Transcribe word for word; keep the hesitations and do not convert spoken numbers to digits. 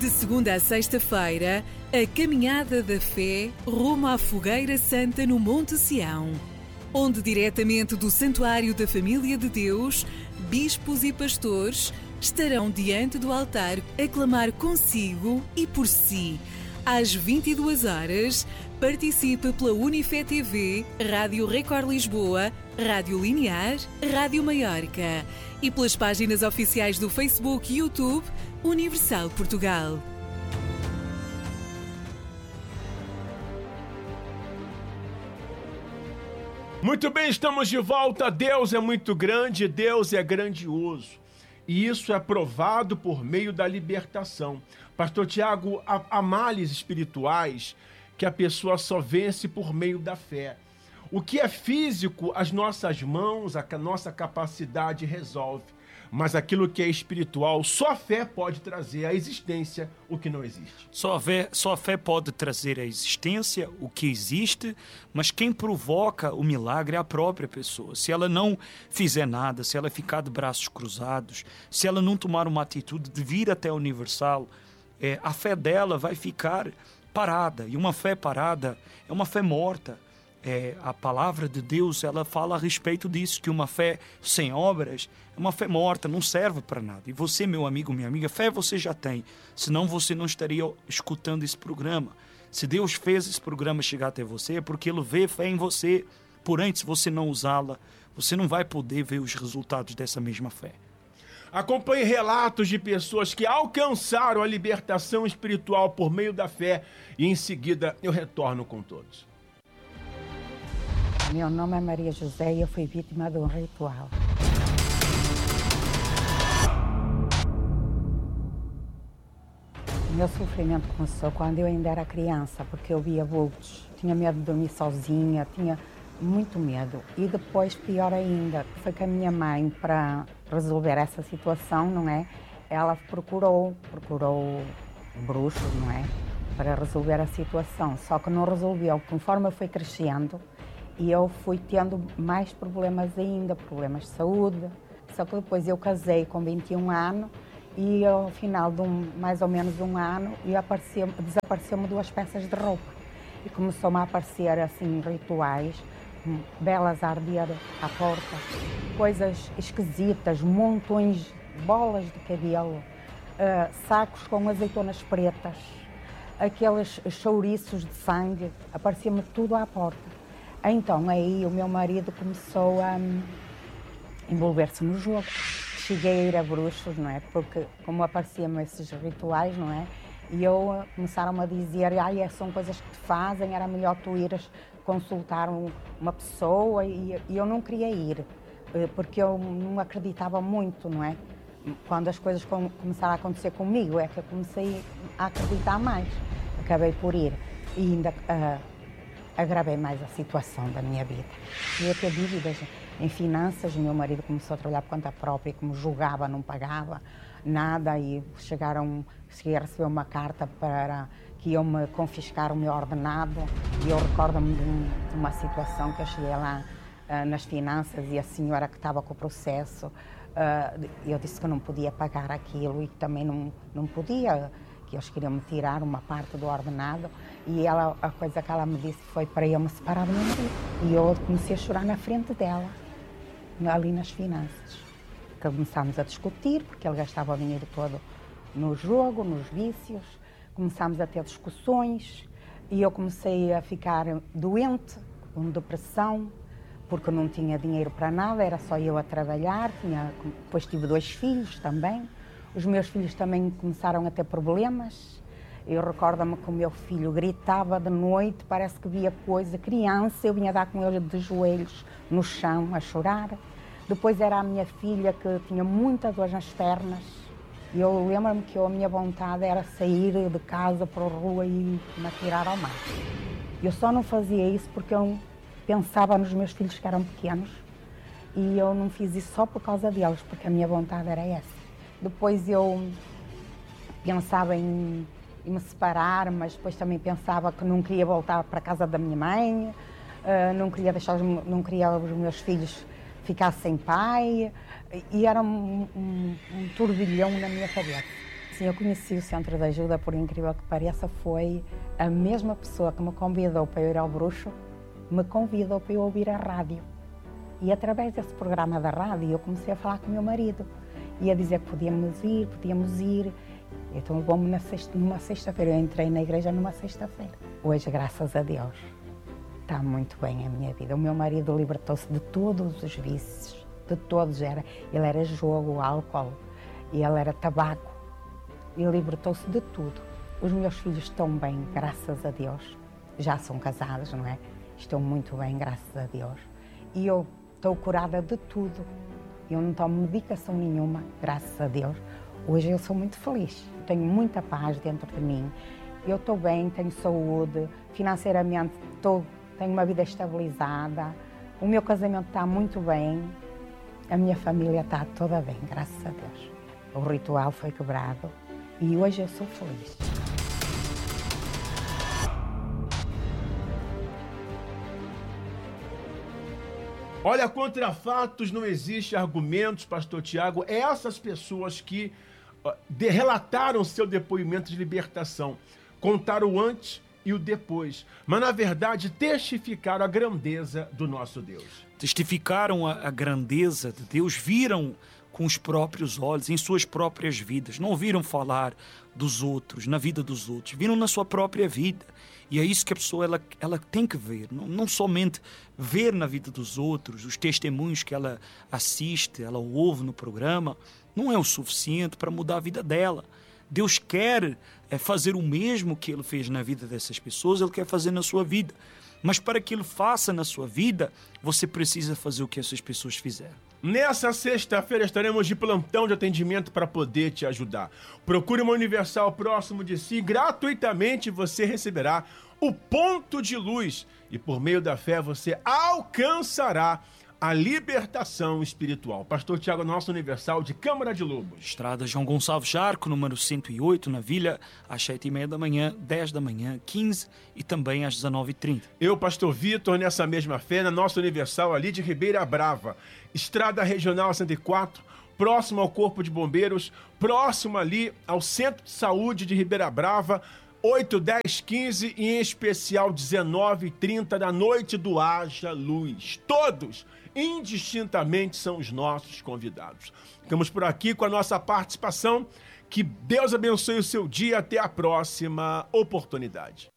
De segunda a sexta-feira, a Caminhada da Fé rumo à Fogueira Santa no Monte Sião, onde diretamente do Santuário da Família de Deus, bispos e pastores estarão diante do altar a clamar consigo e por si. Às vinte e duas horas, participe pela Unifé T V, Rádio Record Lisboa, Rádio Linear, Rádio Maiorca e pelas páginas oficiais do Facebook e YouTube Universal Portugal. Muito bem, estamos de volta. Deus é muito grande, Deus é grandioso. E isso é provado por meio da libertação. Pastor Tiago, há, há males espirituais que a pessoa só vence por meio da fé. O que é físico, as nossas mãos, a nossa capacidade resolve. Mas aquilo que é espiritual, só a fé pode trazer à existência o que não existe. Só a fé, só a fé pode trazer à existência o que existe, mas quem provoca o milagre é a própria pessoa. Se ela não fizer nada, se ela ficar de braços cruzados, se ela não tomar uma atitude de vir até a Universal, é, a fé dela vai ficar parada. E uma fé parada é uma fé morta. É, a palavra de Deus, ela fala a respeito disso, que uma fé sem obras é uma fé morta, não serve para nada. E você, meu amigo, minha amiga, fé você já tem, senão você não estaria escutando esse programa. Se Deus fez esse programa chegar até você, é porque Ele vê fé em você. Porém, se você não usá-la, você não vai poder ver os resultados dessa mesma fé. Acompanhe relatos de pessoas que alcançaram a libertação espiritual por meio da fé e em seguida eu retorno com todos. Meu nome é Maria José e eu fui vítima de um ritual. O meu sofrimento começou quando eu ainda era criança, porque eu via vultos. Tinha medo de dormir sozinha, tinha muito medo. E depois, pior ainda, foi que a minha mãe, para resolver essa situação, não é? Ela procurou, procurou bruxos, não é? Para resolver a situação. Só que não resolveu. Conforme eu fui crescendo, e eu fui tendo mais problemas ainda, problemas de saúde. Só que depois eu casei com vinte e um anos e ao final de um, mais ou menos um ano e apareceu, desapareceu-me duas peças de roupa. E começou-me a aparecer assim rituais, velas a arder à porta, coisas esquisitas, montões, bolas de cabelo, uh, sacos com azeitonas pretas, aqueles chouriços de sangue, aparecia-me tudo à porta. Então, aí o meu marido começou a um, envolver-se no jogo. Cheguei a ir a bruxos, não é? Porque como apareciam esses rituais, não é? E eu começaram a dizer, ai, ah, são coisas que te fazem, era melhor tu ires consultar um, uma pessoa e, e eu não queria ir, porque eu não acreditava muito, não é? Quando as coisas com, começaram a acontecer comigo, é que eu comecei a acreditar mais. Acabei por ir e ainda... Uh, agravei mais a situação da minha vida. Eu ia ter dívidas em finanças, o meu marido começou a trabalhar por conta própria, como julgava, não pagava nada e chegaram, cheguei a receber uma carta para que iam me confiscar o meu ordenado e eu recordo-me de, um, de uma situação que eu cheguei lá uh, nas finanças e a senhora que estava com o processo, uh, eu disse que não podia pagar aquilo e que também não, não podia, que eles queriam me tirar uma parte do ordenado e ela, a coisa que ela me disse foi para eu me separar do meu marido. E eu comecei a chorar na frente dela, ali nas finanças. Começámos a discutir, porque ele gastava o dinheiro todo no jogo, nos vícios. Começámos a ter discussões e eu comecei a ficar doente, com depressão, porque não tinha dinheiro para nada, era só eu a trabalhar. Tinha, depois tive dois filhos também. Os meus filhos também começaram a ter problemas. Eu recordo-me que o meu filho gritava de noite, parece que via coisa, criança, eu vinha dar com ele de joelhos no chão a chorar. Depois era a minha filha que tinha muita dor nas pernas. E eu lembro-me que eu, a minha vontade era sair de casa para a rua e me atirar ao mar. Eu só não fazia isso porque eu pensava nos meus filhos que eram pequenos e eu não fiz isso só por causa deles, porque a minha vontade era essa. Depois eu pensava em, em me separar, mas depois também pensava que não queria voltar para a casa da minha mãe, uh, não queria deixar os, não queria os meus filhos ficar sem pai, e era um, um, um turbilhão na minha cabeça. Sim, eu conheci o Centro de Ajuda, por incrível que pareça, foi a mesma pessoa que me convidou para ir ao Bruxo, me convidou para eu ouvir a rádio. E através desse programa da rádio eu comecei a falar com o meu marido. E a dizer que podíamos ir, podíamos ir. Então levou-me na sexta, numa sexta-feira, eu entrei na igreja numa sexta-feira. Hoje, graças a Deus, está muito bem a minha vida. O meu marido libertou-se de todos os vícios, de todos. Era, ele era jogo, álcool, e ele era tabaco. E libertou-se de tudo. Os meus filhos estão bem, graças a Deus. Já são casados, não é? Estão muito bem, graças a Deus. E eu estou curada de tudo. Eu não tomo medicação nenhuma, graças a Deus. Hoje eu sou muito feliz. Tenho muita paz dentro de mim. Eu estou bem, tenho saúde. Financeiramente estou, tenho uma vida estabilizada. O meu casamento está muito bem. A minha família está toda bem, graças a Deus. O ritual foi quebrado. E hoje eu sou feliz. Olha, contra fatos não existe argumentos, pastor Tiago. É essas pessoas que uh, de, relataram seu depoimento de libertação, contaram o antes e o depois, mas na verdade testificaram a grandeza do nosso Deus. Testificaram a, a grandeza de Deus, viram com os próprios olhos, em suas próprias vidas. Não ouviram falar dos outros, na vida dos outros. Viram na sua própria vida. E é isso que a pessoa ela, ela tem que ver. Não, não somente ver na vida dos outros, os testemunhos que ela assiste, ela ouve no programa, não é o suficiente para mudar a vida dela. Deus quer é, fazer o mesmo que Ele fez na vida dessas pessoas, Ele quer fazer na sua vida. Mas para que Ele faça na sua vida, você precisa fazer o que essas pessoas fizeram. Nessa sexta-feira estaremos de plantão de atendimento para poder te ajudar. Procure uma Universal próximo de si. Gratuitamente você receberá o ponto de luz. E por meio da fé você alcançará a libertação espiritual. Pastor Tiago, nosso Universal de Câmara de Lobos. Estrada João Gonçalves Charco, número cento e oito, na Vila, às sete e meia da manhã, dez da manhã, quinze e também às dezenove e trinta. Eu, pastor Vitor, nessa mesma fé, na nossa Universal ali de Ribeira Brava. Estrada Regional cento e quatro, próximo ao Corpo de Bombeiros, próximo ali ao Centro de Saúde de Ribeira Brava, oito, dez, quinze e em especial dezenove e trinta da noite do Haja Luz. Todos, indistintamente, são os nossos convidados. Ficamos por aqui com a nossa participação. Que Deus abençoe o seu dia. Até a próxima oportunidade.